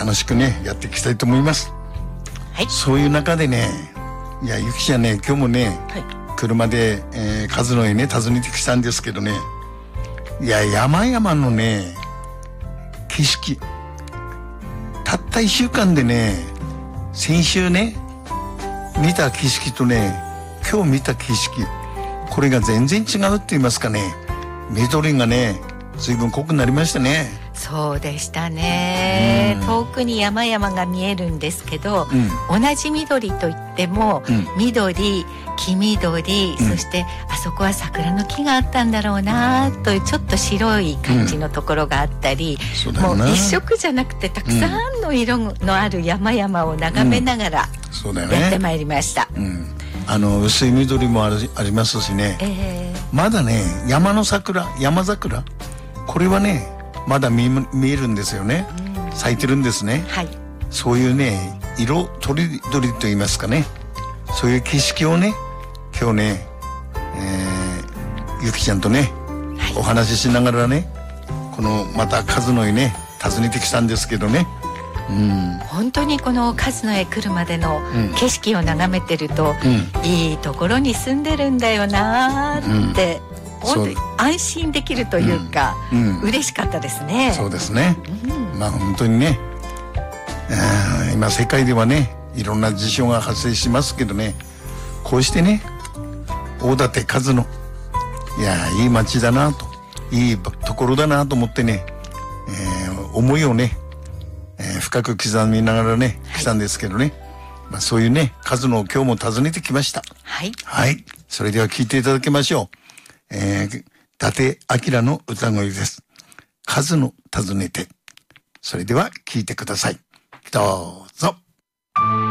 楽しくねやっていきたいと思います。 はい。 そういう中でね、いやゆきちゃんね、今日もね、 はい。 車で、数のへね訪ねてきたんですけどね、いや山々のね景色、たった1週間でね、先週ね見た景色とね今日見た景色、これが全然違うって言いますかね、緑がね随分濃くなりましたね。 そうでしたね。遠くに山々が見えるんですけど、同じ緑といっても、緑、黄緑、そしてあそこは桜の木があったんだろうなというちょっと白い感じのところがあったり、もう一色じゃなくてたくさんの色のある山々を眺めながらやってまいりました。 薄い緑もありますしね、まだね山桜、これはねまだ見えるんですよね。咲いてるんですね。 はい。 そういうね色とりどりと言いますかね、そういう景色をね今日ね、ゆきちゃんとね、お話ししながらね、このまた数のへね訪ねてきたんですけどね、 本当にこの数のへ来るまでの景色を眺めてると、いいところに住んでるんだよなって、本当に安心できるというか、嬉しかったですね。 そうですね。まあ本当にね、今世界ではねいろんな事象が発生しますけどね、こうしてね大館数の、いやいい街だなと、いいところだなと思ってね、思いをね、深く刻みながらね来たんですけどね、そういうね数の今日も訪ねてきました。 はい。 はい。それでは聞いていただきましょう。伊達明の歌声です。数の尋ねて。それでは聞いてください。どうぞ。